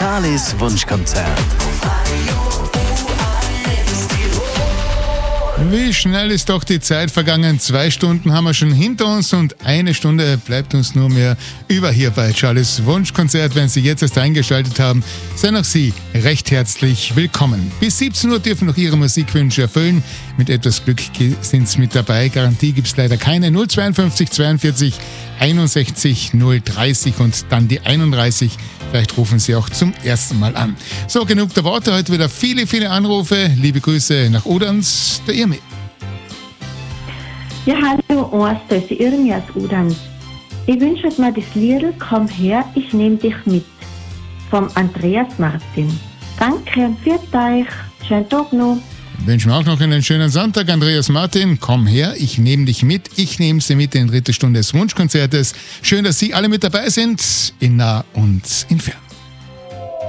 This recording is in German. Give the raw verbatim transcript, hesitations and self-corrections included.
Charlies Wunschkonzert. Wie schnell ist doch die Zeit vergangen. Zwei Stunden haben wir schon hinter uns und eine Stunde bleibt uns nur mehr über hier bei Charlies Wunschkonzert. Wenn Sie jetzt erst eingeschaltet haben, seien auch Sie recht herzlich willkommen. Bis siebzehn Uhr dürfen noch Ihre Musikwünsche erfüllen. Mit etwas Glück sind Sie mit dabei. Garantie gibt es leider keine. null zweiundfünfzig zweiundvierzig einundsechzig null dreißig und dann die einunddreißig. Vielleicht rufen Sie auch zum ersten Mal an. So, genug der Worte. Heute wieder viele, viele Anrufe. Liebe Grüße nach Udanz, der Irmi. Ja, hallo, eins, da ist die Irmi aus Udanz. Ich wünsche mir das Lied Komm her, ich nehme dich mit, vom Andreas Martin. Danke und für euch. Schönen Tag noch. Wünschen wir auch noch einen schönen Sonntag, Andreas Martin. Komm her, ich nehme dich mit. Ich nehme Sie mit in die dritte Stunde des Wunschkonzertes. Schön, dass Sie alle mit dabei sind, in nah und in fern.